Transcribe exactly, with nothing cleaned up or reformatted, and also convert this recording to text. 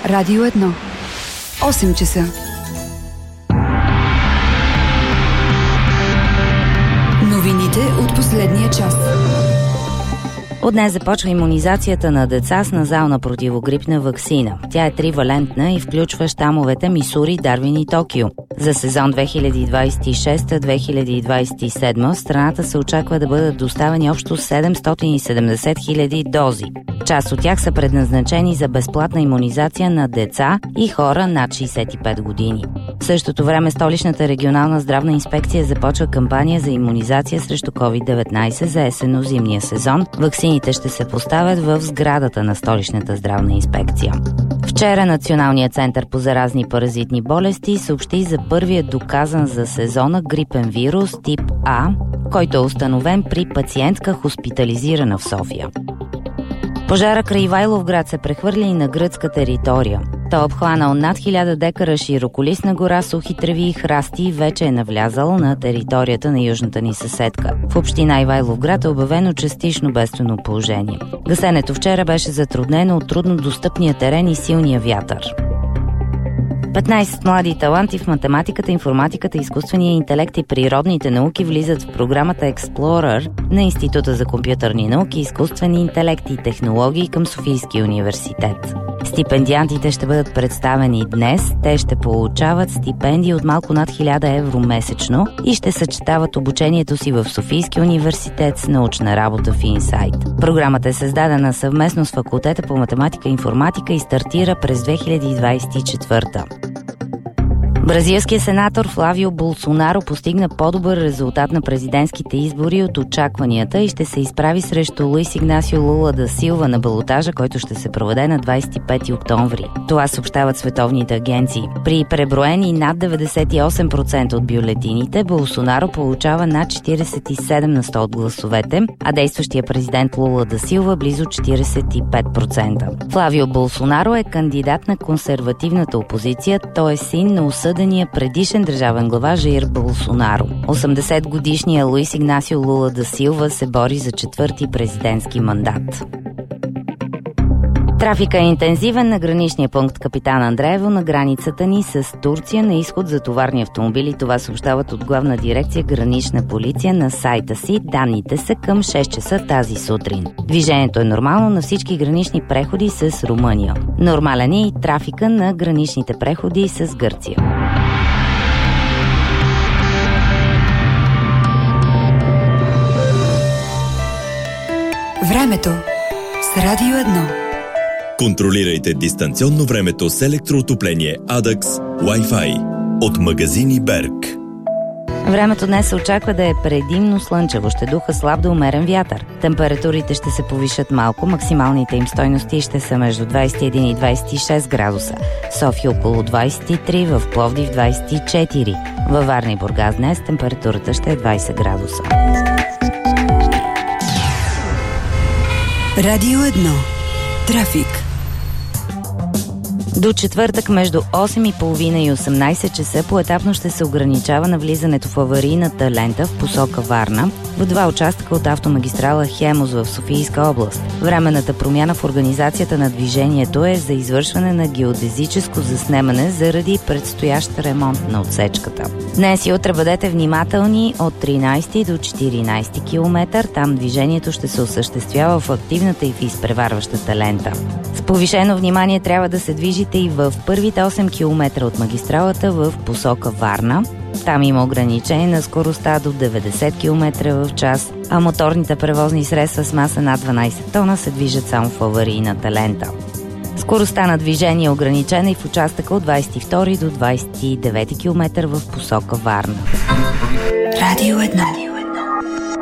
Радио едно. осем часа. Новините от последния час. От днес започва имунизацията на деца с назална противогрипна ваксина. Тя е тривалентна и включва щамовете Мисури, Дарвин и Токио. За сезон две хиляди двадесет и шеста - две хиляди двадесет и седма в страната се очаква да бъдат доставени общо седемстотин и седемдесет хиляди дози. Част от тях са предназначени за безплатна имунизация на деца и хора над шейсет и пет години. В същото време Столичната регионална здравна инспекция започва кампания за имунизация срещу ковид деветнадесет за есенно-зимния сезон. Ваксините ще се поставят в сградата на Столичната здравна инспекция. Вчера Националният център по заразни паразитни болести съобщи за първия доказан за сезона грипен вирус тип А, който е установен при пациентка хоспитализирана в София. Пожара край Ивайловград се прехвърли и на гръцка територия. Той е обхванал над хиляда декара широколистна гора, сухи треви и храсти и вече е навлязал на територията на южната ни съседка. В община Ивайловград е обявено частично бедствено положение. Гасенето вчера беше затруднено от трудно достъпния терен и силния вятър. петнадесет млади таланти в математиката, информатиката, изкуствения интелект и природните науки влизат в програмата Explorer на Института за компютърни науки, изкуствен интелект и технологии към Софийския университет. Стипендиантите ще бъдат представени днес. Те ще получават стипендии от малко над хиляда евро месечно и ще съчетават обучението си в Софийския университет с научна работа в Инсайт. Програмата е създадена съвместно с факултета по математика и информатика и стартира през две хиляди двадесет и четвърта. Бразилският сенатор Флавио Болсонаро постигна по-добър резултат на президентските избори от очакванията и ще се изправи срещу Луис Игнасио Лула да Силва на балотажа, който ще се проведе на двадесет и пети октомври. Това съобщават световните агенции. При преброени над деветдесет и осем процента от бюлетините, Болсонаро получава над четиридесет и седем на сто от гласовете, а действащия президент Лула да Силва близо четиридесет и пет процента. Флавио Болсонаро е кандидат на консервативната опозиция, той е син на осъдения предишен държавен глава Жаир Болсонаро. осемдесетгодишният Луис Игнасио Лула да Силва се бори за четвърти президентски мандат. Трафика е интензивен на граничния пункт Капитан Андреево на границата ни с Турция на изход за товарни автомобили. Това съобщават от Главна дирекция Гранична полиция на сайта си. Данните са към шест часа тази сутрин. Движението е нормално на всички гранични преходи с Румъния. Нормален е и трафика на граничните преходи с Гърция. Времето с Радио едно. Контролирайте дистанционно времето с електроотопление Адакс Wi-Fi от магазини Берг. Времето днес се очаква да е предимно слънчево. Ще духа слаб до умерен вятър. Температурите ще се повишат малко. Максималните им стойности ще са между двадесет и един и двадесет и шест градуса. София около двадесет и три, в Пловдив двадесет и четири. Във Варна и Бургас днес температурата ще е двадесет градуса. Радио едно. Трафик. До четвъртък между осем и половина и осемнадесет часа поетапно ще се ограничава навлизането в аварийната лента в посока Варна в два участъка от автомагистрала Хемус в Софийска област. Временната промяна в организацията на движението е за извършване на геодезическо заснемане заради предстоящ ремонт на отсечката. Днес и утре бъдете внимателни от тринадесети до четиринадесети километър. Там движението ще се осъществява в активната и в изпреварващата лента. С повишено внимание трябва да се движите и в първите осем километра от магистралата в посока Варна. Там има ограничение на скоростта до деветдесет километра в час, а моторните превозни средства с маса над дванадесет тона се движат само в аварийната лента. Скоростта на движение е ограничена и в участъка от двадесет и втори до двадесет и девети километър в посока Варна. Радио едно.